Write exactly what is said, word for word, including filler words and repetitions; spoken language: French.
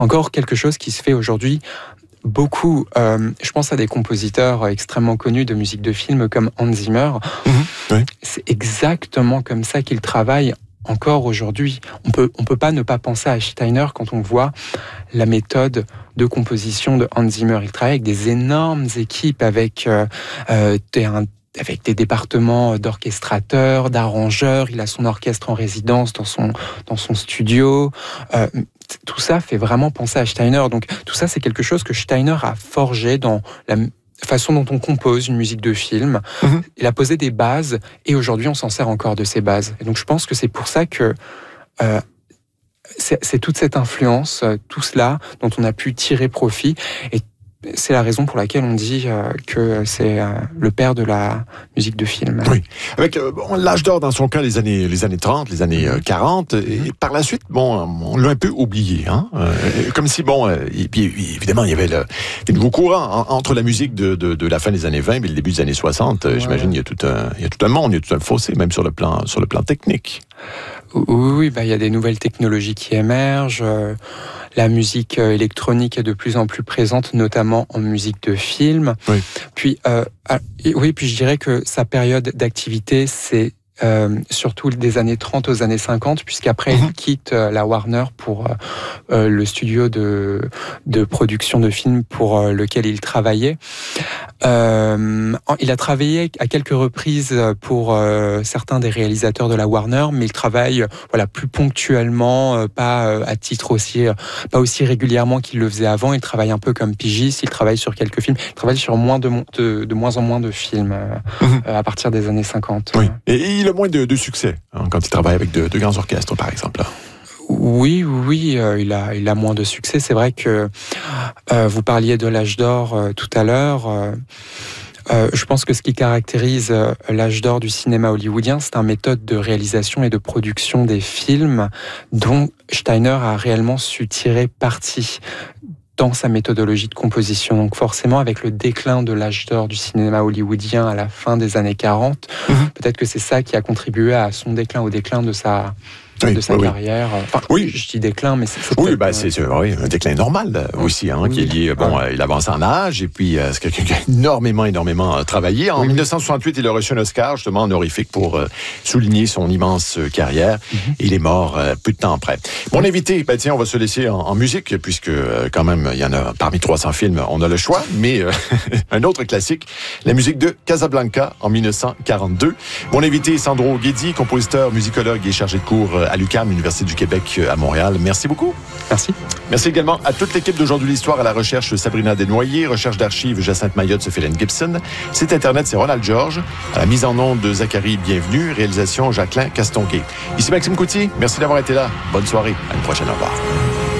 encore quelque chose qui se fait aujourd'hui beaucoup. Euh, je pense à des compositeurs extrêmement connus de musique de film comme Hans Zimmer. Mmh, oui. C'est exactement comme ça qu'il travaille encore aujourd'hui. On peut, on peut pas ne pas penser à Steiner quand on voit la méthode de composition de Hans Zimmer. Il travaille avec des énormes équipes, avec euh, euh, des, un, avec des départements d'orchestrateurs, d'arrangeurs. Il a son orchestre en résidence dans son, dans son studio. Euh, tout ça fait vraiment penser à Steiner. Donc tout ça, c'est quelque chose que Steiner a forgé dans la façon dont on compose une musique de film. Mmh. Il a posé des bases et aujourd'hui, on s'en sert encore de ces bases. Et donc je pense que c'est pour ça que euh, c'est, c'est toute cette influence, tout cela dont on a pu tirer profit. Et c'est la raison pour laquelle on dit euh, que c'est euh, le père de la musique de film. Oui, avec euh, bon, l'âge d'or dans son cas, les années, les années trente, les années euh, quarante, et par la suite, bon, on l'a un peu oublié, hein, euh, comme si, bon, euh, et puis évidemment, il y avait le, des nouveaux courants en, entre la musique de, de, de la fin des années vingt et le début des années soixante. Ouais. J'imagine il y a tout un, il y a tout un monde, il y a tout un fossé, même sur le plan, sur le plan technique. Oui, oui, bah, il y a des nouvelles technologies qui émergent. Euh, la musique électronique est de plus en plus présente, notamment en musique de film. Oui. Puis, euh, oui, puis je dirais que sa période d'activité, c'est Euh, surtout des années trente aux années cinquante, puisqu'après mmh. il quitte euh, la Warner pour euh, euh, le studio de, de production de films pour euh, lequel il travaillait. Euh, il a travaillé à quelques reprises pour euh, certains des réalisateurs de la Warner, mais il travaille voilà, plus ponctuellement, euh, pas euh, à titre aussi, euh, pas aussi régulièrement qu'il le faisait avant. Il travaille un peu comme pigiste, il travaille sur quelques films, il travaille sur moins de, de, de moins en moins de films euh, mmh. euh, à partir des années cinquante. Oui. Et il a moins de, de succès hein, quand il travaille avec de, de grands orchestres, par exemple. Oui, oui, euh, il a, il a moins de succès. C'est vrai que euh, vous parliez de l'âge d'or euh, tout à l'heure. Euh, euh, je pense que ce qui caractérise euh, l'âge d'or du cinéma hollywoodien, c'est une méthode de réalisation et de production des films dont Steiner a réellement su tirer parti dans sa méthodologie de composition. Donc forcément, avec le déclin de l'âge d'or du cinéma hollywoodien à la fin des années quarante, mmh. peut-être que c'est ça qui a contribué à son déclin, au déclin de sa... Oui, de sa oui, carrière. Enfin, oui, je dis déclin, mais c'est, c'est oui, bah, c'est, c'est oui, un déclin normal aussi, hein, oui, qui est lié. Bon, oui. euh, il avance en âge et puis euh, c'est quelqu'un qui a énormément, énormément euh, travaillé. En oui. dix-neuf cent soixante-huit, il a reçu un Oscar justement honorifique pour euh, souligner son immense euh, carrière. Mm-hmm. Il est mort euh, peu de temps après. Mon invité, ben tiens, on va se laisser en, en musique puisque euh, quand même il y en a parmi trois cents films, on a le choix. Mais euh, un autre classique, la musique de Casablanca en dix-neuf cent quarante-deux. Mon invité, Sandro Guedi, compositeur, musicologue et chargé de cours euh, à l'U Q A M, Université du Québec à Montréal. Merci beaucoup. Merci. Merci également à toute l'équipe d'Aujourd'hui l'Histoire, à la recherche Sabrina Desnoyers, recherche d'archives Jacinthe Mayotte, Sophie-Hélène Gibson. Site Internet, c'est Ronald Georges. À la mise en onde de Zachary Bienvenue, réalisation Jacqueline Castonguay. Ici Maxime Coutier, merci d'avoir été là. Bonne soirée. À une prochaine, au revoir.